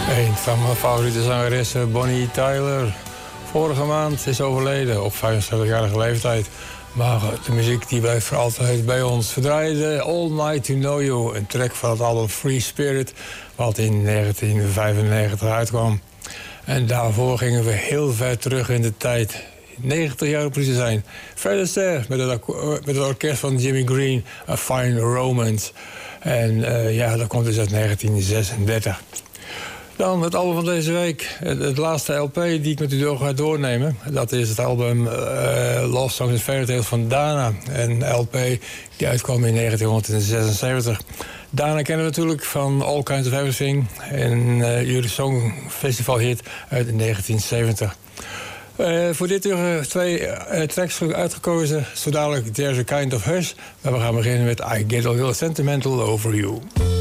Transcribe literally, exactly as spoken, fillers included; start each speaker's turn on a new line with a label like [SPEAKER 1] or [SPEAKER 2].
[SPEAKER 1] Een van mijn favoriete zangeressen, Bonnie Tyler. Vorige maand is overleden op vijfenzeventigjarige leeftijd. Maar de muziek die blijft voor altijd bij ons. We draaiden All Night to Know You, een track van het album Free Spirit, wat in negentien vijfennegentig uitkwam. En daarvoor gingen we heel ver terug in de tijd. negentig jaar precies te zijn. Fred Astaire met het, met het orkest van Jimmy Green, A Fine Romance. En uh, ja, dat komt dus uit negentien zesendertig. Dan het album van deze week. Het, het laatste L P die ik met u door ga doornemen. Dat is het album uh, Love Songs and Fairy Tales van Dana. Een L P die uitkwam in negentien zesenzeventig. Dana kennen we natuurlijk van All Kinds of Everything. En uh, jullie Songfestival hit uit negentien zeventig. Uh, voor dit uur twee uh, tracks uitgekozen. Zo dadelijk There's a Kind of Hush. Maar we gaan beginnen met I Get a Little Sentimental Over You.